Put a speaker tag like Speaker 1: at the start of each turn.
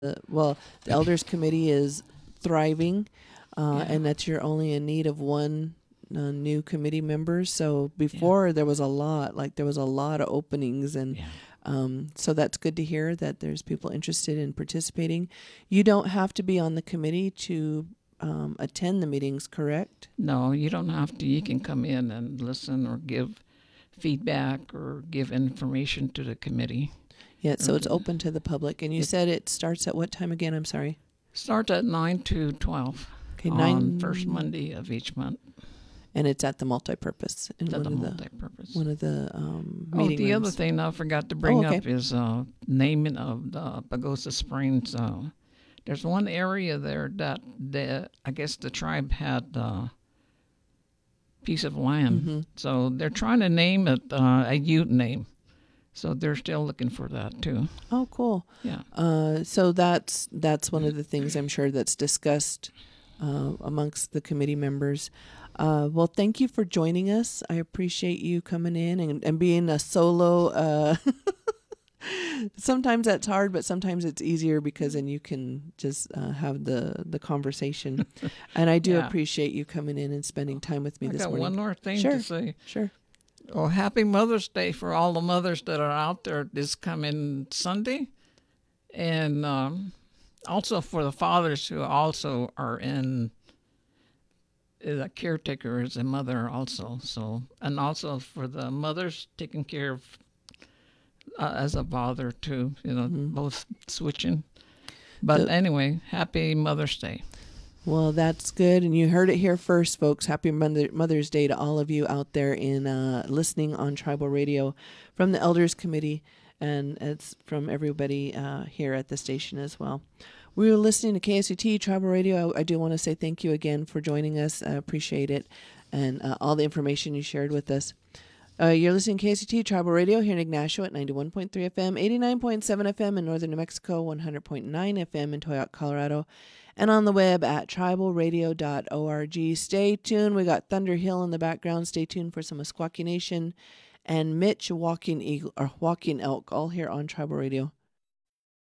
Speaker 1: the Elders Committee is thriving,
Speaker 2: Yeah.
Speaker 1: and that you're only in need of one new committee member. So before there was a lot, there was a lot of openings, and so that's good to hear that there's people interested in participating. You don't have to be on the committee to attend the meetings, correct?
Speaker 2: No, you don't have to. You can come in and listen or give feedback or give information to the committee.
Speaker 1: Yeah, so it's open to the public. And you said it starts at what time again? I'm sorry.
Speaker 2: Starts at 9 to 12
Speaker 1: Okay,
Speaker 2: on first Monday of each month.
Speaker 1: And it's at the multipurpose in
Speaker 2: At the multi-purpose.
Speaker 1: one of the meeting
Speaker 2: the
Speaker 1: rooms.
Speaker 2: other thing I forgot to bring
Speaker 1: okay.
Speaker 2: up is naming of the Pagosa Springs. There's one area there that I guess the tribe had piece of land.
Speaker 1: Mm-hmm.
Speaker 2: So they're trying to name it a Ute name. So they're still looking for that too.
Speaker 1: Oh, cool.
Speaker 2: Yeah.
Speaker 1: So that's one of the things I'm sure that's discussed amongst the committee members. Well, thank you for joining us. I appreciate you coming in and being a solo. Sometimes that's hard, but sometimes it's easier because then you can just have the conversation. And I do appreciate you coming in and spending time with me this morning.
Speaker 2: I got one more thing
Speaker 1: Sure.
Speaker 2: to say.
Speaker 1: Sure.
Speaker 2: Oh, happy Mother's Day for all the mothers that are out there this coming Sunday. And also for the fathers who also are in the caretaker as a mother also. So, and also for the mothers taking care of as a father too, both switching. But anyway, happy Mother's Day.
Speaker 1: Well, that's good. And you heard it here first, folks. Happy Mother's Day to all of you out there in listening on Tribal Radio from the Elders Committee. And it's from everybody here at the station as well. We were listening to KSUT Tribal Radio. I do want to say thank you again for joining us. I appreciate it. And all the information you shared with us. You're listening to KSUT Tribal Radio here in Ignacio at 91.3 FM, 89.7 FM in northern New Mexico, 100.9 FM in Toyoak, Colorado, and on the web at tribalradio.org. Stay tuned. We got Thunder Hill in the background. Stay tuned for some Meskwaki Nation and Mitch Walking Elk, all here on Tribal Radio.